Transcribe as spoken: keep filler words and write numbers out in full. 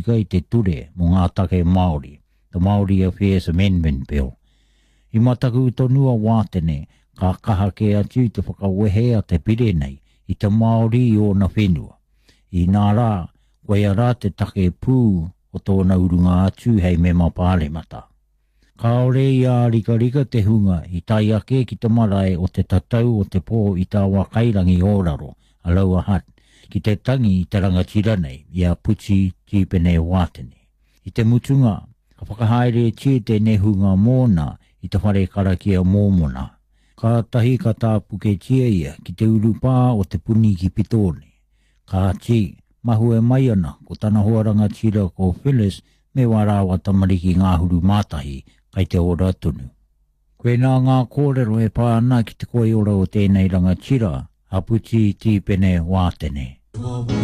Kai te ture mo ngā take Māori, the Māori Affairs Amendment Bill. I mataku tonua wātene, ka kaha ke atu te whakawehea te pire nei i te Māori i o na whenua. I nā rā, koe a rā te take pū o tōna urunga atu hei me mapāle mata. Ka ore i a rika rika te hunga i tai ake ki te marae o te tatau o te pō i tā wakairangi ōraro, Aloha Hat, ki te tangi i te rangatira nei i a Puti Tipene Wātene. I te mutunga, ka whakahaere tie te nehunga mōna i te whare karakia mōmona. Ka tahi ka tāpuke tia ia ki te urupā o te puni ki Pitone. Ka ti, mahu e mai ana ko tana hoaranga tira ko Phyllis me warawa tamariki ngā huru mātahi kai te ora tunu. Koe nā ngā kōrero e pā ana ki te koe ora o tēnei rangatira, a Puti Tipene Wātene.